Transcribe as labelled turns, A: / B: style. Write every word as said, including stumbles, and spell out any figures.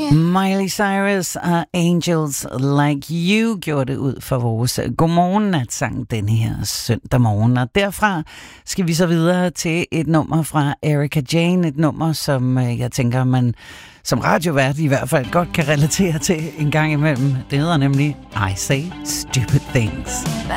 A: Miley Cyrus og Angels Like You gjorde det ud for vores godmorgen-natsang den her søndag morgen. Og derfra skal vi så videre til et nummer fra Erika Jane. Et nummer, som jeg tænker, man som radiovært i hvert fald godt kan relatere til en gang imellem. Det hedder nemlig I Say Stupid Things.